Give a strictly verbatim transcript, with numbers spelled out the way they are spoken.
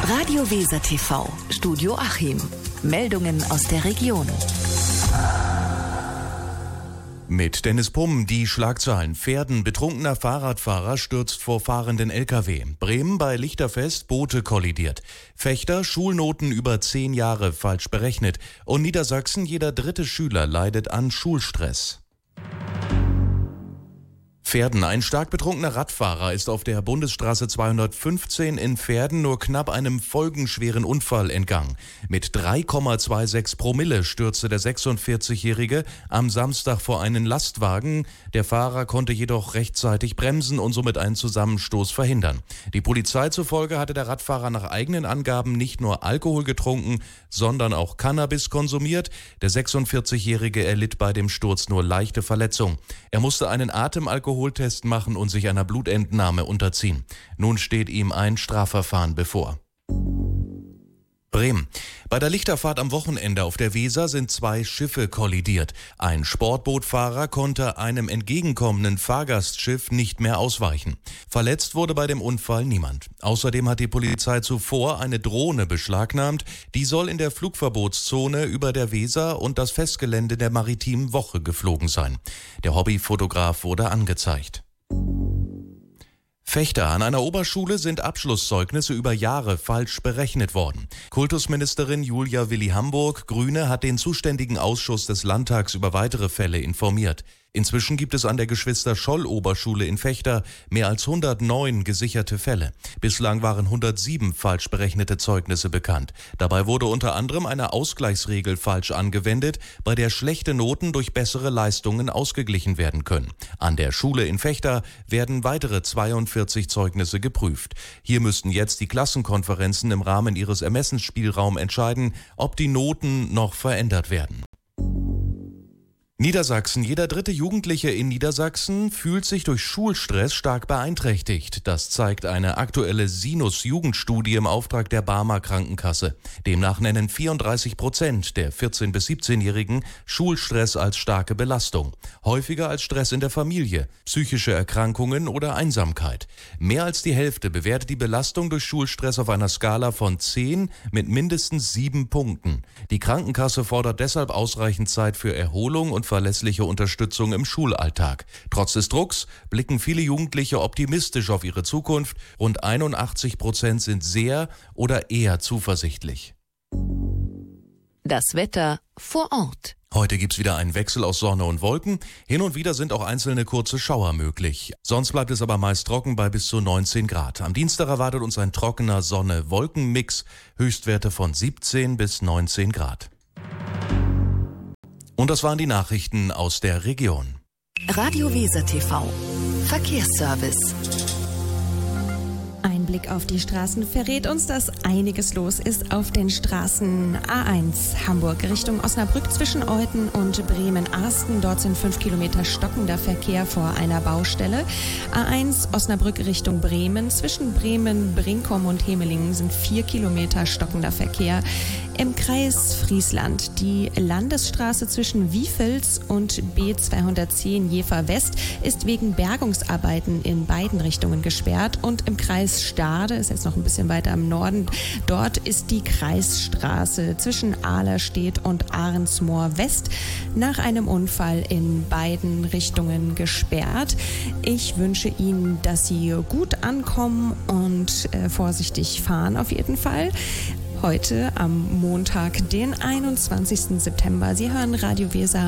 Radio Weser T V, Studio Achim. Meldungen aus der Region. Mit Dennis Pumm die Schlagzeilen. Pferden, betrunkener Fahrradfahrer stürzt vor fahrenden L K W. Bremen bei Lichterfest, Boote kollidiert. Fechter, Schulnoten über zehn Jahre falsch berechnet. Und Niedersachsen, jeder dritte Schüler leidet an Schulstress. Pferden. Ein stark betrunkener Radfahrer ist auf der Bundesstraße zweihundertfünfzehn in Pferden nur knapp einem folgenschweren Unfall entgangen. Mit drei Komma sechsundzwanzig Promille stürzte der sechsundvierzigjährige am Samstag vor einen Lastwagen. Der Fahrer konnte jedoch rechtzeitig bremsen und somit einen Zusammenstoß verhindern. Die Polizei zufolge hatte der Radfahrer nach eigenen Angaben nicht nur Alkohol getrunken, sondern auch Cannabis konsumiert. Der sechsundvierzigjährige erlitt bei dem Sturz nur leichte Verletzungen. Er musste einen Atemalkoholtest machen und sich einer Blutentnahme unterziehen. Nun steht ihm ein Strafverfahren bevor. Bremen. Bei der Lichterfahrt am Wochenende auf der Weser sind zwei Schiffe kollidiert. Ein Sportbootfahrer konnte einem entgegenkommenden Fahrgastschiff nicht mehr ausweichen. Verletzt wurde bei dem Unfall niemand. Außerdem hat die Polizei zuvor eine Drohne beschlagnahmt. Die soll in der Flugverbotszone über der Weser und das Festgelände der Maritimen Woche geflogen sein. Der Hobbyfotograf wurde angezeigt. Fechter. An einer Oberschule sind Abschlusszeugnisse über Jahre falsch berechnet worden. Kultusministerin Julia Willi-Hamburg, Grüne, hat den zuständigen Ausschuss des Landtags über weitere Fälle informiert. Inzwischen gibt es an der Geschwister-Scholl-Oberschule in Fechter mehr als hundertneun gesicherte Fälle. Bislang waren hundertsieben falsch berechnete Zeugnisse bekannt. Dabei wurde unter anderem eine Ausgleichsregel falsch angewendet, bei der schlechte Noten durch bessere Leistungen ausgeglichen werden können. An der Schule in Fechter werden weitere zweiundvierzig Zeugnisse geprüft. Hier müssten jetzt die Klassenkonferenzen im Rahmen ihres Ermessensspielraums entscheiden, ob die Noten noch verändert werden. Niedersachsen. Jeder dritte Jugendliche in Niedersachsen fühlt sich durch Schulstress stark beeinträchtigt. Das zeigt eine aktuelle Sinus-Jugendstudie im Auftrag der Barmer Krankenkasse. Demnach nennen vierunddreißig Prozent der vierzehn- bis siebzehnjährigen Schulstress als starke Belastung. Häufiger als Stress in der Familie, psychische Erkrankungen oder Einsamkeit. Mehr als die Hälfte bewertet die Belastung durch Schulstress auf einer Skala von zehn mit mindestens sieben Punkten. Die Krankenkasse fordert deshalb ausreichend Zeit für Erholung und verlässliche Unterstützung im Schulalltag. Trotz des Drucks blicken viele Jugendliche optimistisch auf ihre Zukunft. Rund einundachtzig Prozent sind sehr oder eher zuversichtlich. Das Wetter vor Ort. Heute gibt's wieder einen Wechsel aus Sonne und Wolken. Hin und wieder sind auch einzelne kurze Schauer möglich. Sonst bleibt es aber meist trocken bei bis zu neunzehn Grad. Am Dienstag erwartet uns ein trockener Sonne-Wolken-Mix. Höchstwerte von siebzehn bis neunzehn Grad. Und das waren die Nachrichten aus der Region. Radio Weser T V. Verkehrsservice. Ein Blick auf die Straßen verrät uns, dass einiges los ist auf den Straßen A eins Hamburg Richtung Osnabrück zwischen Olten und Bremen-Arsten. Dort sind fünf Kilometer stockender Verkehr vor einer Baustelle. A eins Osnabrück Richtung Bremen. Zwischen Bremen-Brinkum und Hemelingen sind vier Kilometer stockender Verkehr. Im Kreis Friesland die Landesstraße zwischen Wiefels und B zweihundertzehn Jever West ist wegen Bergungsarbeiten in beiden Richtungen gesperrt. Und im Kreis Stade, ist jetzt noch ein bisschen weiter im Norden, dort ist die Kreisstraße zwischen Ahlerstedt und Ahrensmoor West nach einem Unfall in beiden Richtungen gesperrt. Ich wünsche Ihnen, dass Sie gut ankommen und äh, vorsichtig fahren auf jeden Fall. Heute am Montag, den einundzwanzigsten September. Sie hören Radio Weser